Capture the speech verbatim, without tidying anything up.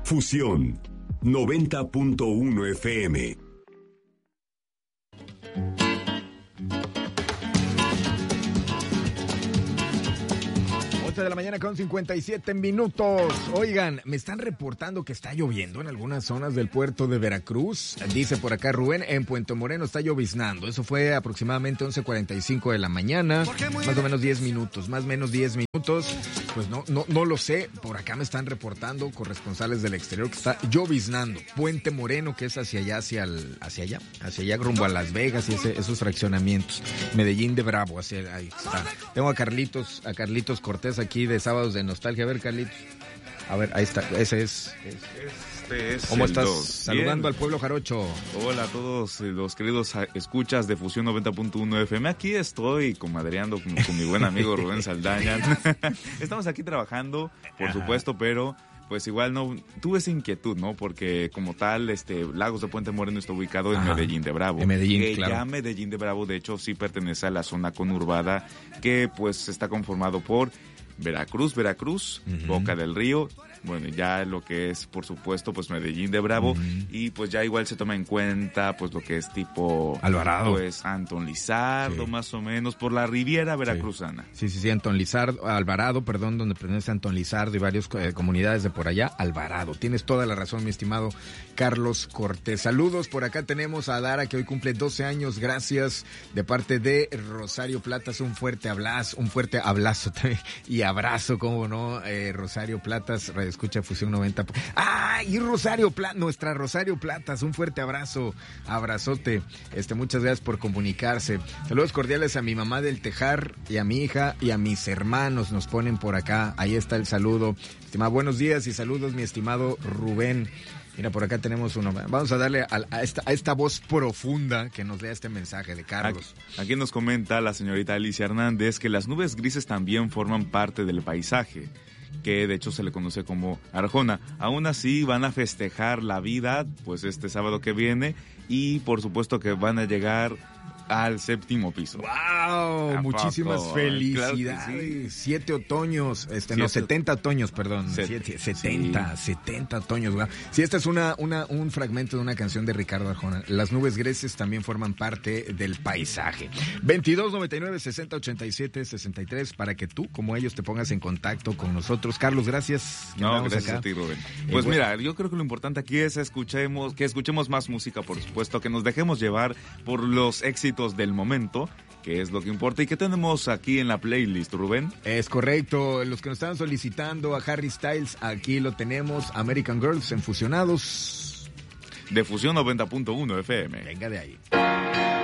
Fusión noventa punto uno F M. De la mañana con cincuenta y siete minutos. Oigan, me están reportando que está lloviendo en algunas zonas del puerto de Veracruz. Dice por acá Rubén, en Puente Moreno está lloviznando. Eso fue aproximadamente once cuarenta y cinco de la mañana. Más o menos diez minutos, más o menos diez minutos. Pues no, no, no lo sé. Por acá me están reportando corresponsales del exterior que está lloviznando. Puente Moreno, que es hacia allá, hacia, el, hacia allá, hacia allá rumbo a Las Vegas y ese, esos fraccionamientos. Medellín de Bravo, hacia ahí está. Tengo a Carlitos, a Carlitos Cortés aquí de Sábados de Nostalgia. A ver, Carlitos. A ver, ahí está. Ese es. Este es ¿Cómo estás? dos. Saludando Bien. Al pueblo jarocho. Hola a todos los queridos escuchas de Fusión noventa punto uno F M. Aquí estoy comadreando con, con mi buen amigo Rubén Saldaña. Estamos aquí trabajando, por supuesto, pero pues igual no tuve esa inquietud, ¿no? Porque como tal, este Lagos de Puente Moreno está ubicado en Ajá. Medellín de Bravo. En Medellín, que claro. Ya Medellín de Bravo, de hecho, sí pertenece a la zona conurbada que pues está conformado por Veracruz, Veracruz, uh-huh. Boca del Río, bueno, ya lo que es, por supuesto, pues Medellín de Bravo, uh-huh. y pues ya igual se toma en cuenta, pues lo que es tipo Alvarado, pues Antón Lizardo, sí. más o menos, por la Riviera veracruzana. Sí, sí, sí, Antón Lizardo, Alvarado, perdón, donde pertenece Antón Lizardo y varias eh, comunidades de por allá, Alvarado. Tienes toda la razón, mi estimado Carlos Cortés. Saludos, por acá tenemos a Dara, que hoy cumple doce años, gracias, de parte de Rosario Platas, un fuerte abrazo, un fuerte abrazo y abrazo, cómo no, eh, Rosario Platas, escucha Fusión noventa. ¡Ah! Y Rosario Platas, nuestra Rosario Platas, un fuerte abrazo, abrazote. Este, muchas gracias por comunicarse. Saludos cordiales a mi mamá del Tejar y a mi hija y a mis hermanos, nos ponen por acá. Ahí está el saludo. Estimado, buenos días y saludos, mi estimado Rubén. Mira, por acá tenemos uno. Vamos a darle a, a, esta, a esta voz profunda que nos lea este mensaje de Carlos. Aquí, aquí nos comenta la señorita Alicia Hernández que las nubes grises también forman parte del paisaje, que de hecho se le conoce como Arjona. Aún así van a festejar la vida pues este sábado que viene y por supuesto que van a llegar al séptimo piso. ¡Wow! Muchísimas poco? Felicidades. Claro sí. Siete otoños, este Siete. no, setenta otoños, perdón. Set, Siete, setenta, sí. setenta otoños. Wow. Sí, esta es una, una, un fragmento de una canción de Ricardo Arjona. Las nubes grises también forman parte del paisaje. veintidós noventa y nueve sesenta ochenta y siete sesenta y tres para que tú, como ellos, te pongas en contacto con nosotros. Carlos, gracias. No, gracias acá. a ti, Rubén. Pues eh, mira, bueno. yo creo que lo importante aquí es escuchemos, que escuchemos más música, por supuesto, que nos dejemos llevar por los éxitos del momento, que es lo que importa. ¿Y qué tenemos aquí en la playlist, Rubén? Es correcto, los que nos estaban solicitando a Harry Styles, aquí lo tenemos, American Girls en Fusionados. De Fusión noventa punto uno F M. Venga de ahí.